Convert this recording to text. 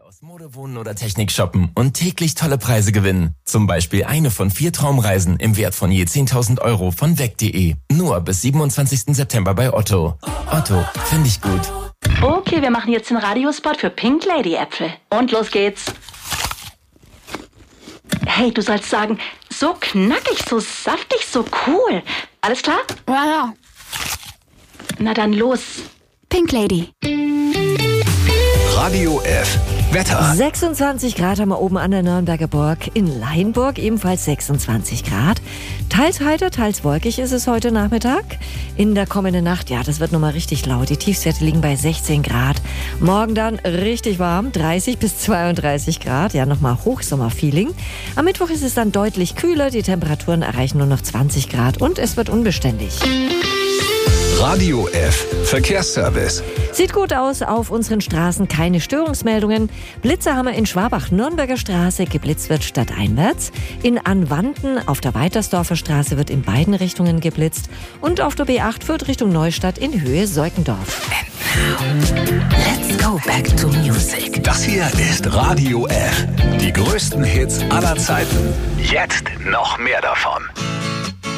Aus Mode, Wohnen oder Technik shoppen und täglich tolle Preise gewinnen. Zum Beispiel eine von 4 Traumreisen im Wert von je 10.000 Euro von weg.de. Nur bis 27. September bei Otto. Otto, finde ich gut. Okay, wir machen jetzt den Radiospot für Pink Lady Äpfel. Und los geht's. Hey, du sollst sagen, so knackig, so saftig, so cool. Alles klar? Ja. Na dann los. Pink Lady. Radio F. Wetter. 26 Grad haben wir oben an der Nürnberger Burg. In Leinburg ebenfalls 26 Grad. Teils heiter, teils wolkig ist es heute Nachmittag. In der kommenden Nacht, ja, das wird nochmal richtig laut. Die Tiefstwerte liegen bei 16 Grad. Morgen dann richtig warm, 30 bis 32 Grad. Ja, nochmal Hochsommerfeeling. Am Mittwoch ist es dann deutlich kühler. Die Temperaturen erreichen nur noch 20 Grad und es wird unbeständig. Radio F. Verkehrsservice. Sieht gut aus, auf unseren Straßen keine Störungsmeldungen. Blitzer haben wir in Schwabach, Nürnberger Straße, geblitzt wird stadteinwärts. In Anwanten auf der Weitersdorfer Straße wird in beiden Richtungen geblitzt. Und auf der B8 führt Richtung Neustadt in Höhe Seukendorf. Let's go back to music. Das hier ist Radio F. Die größten Hits aller Zeiten. Jetzt noch mehr davon.